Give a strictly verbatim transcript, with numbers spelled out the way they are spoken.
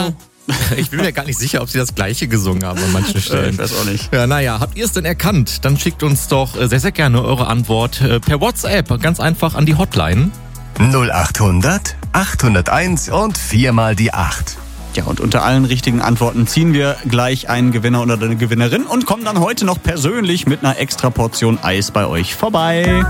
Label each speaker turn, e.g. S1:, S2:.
S1: Ich bin mir gar nicht sicher, ob sie das Gleiche gesungen haben an manchen Stellen.
S2: Ich weiß auch nicht.
S1: Ja, naja, habt ihr es denn erkannt? Dann schickt uns doch sehr, sehr gerne eure Antwort per WhatsApp. Ganz einfach an die Hotline.
S3: null achthundert, achthunderteins und viermal die acht.
S2: Ja, und unter allen richtigen Antworten ziehen wir gleich einen Gewinner oder eine Gewinnerin und kommen dann heute noch persönlich mit einer extra Portion Eis bei euch vorbei.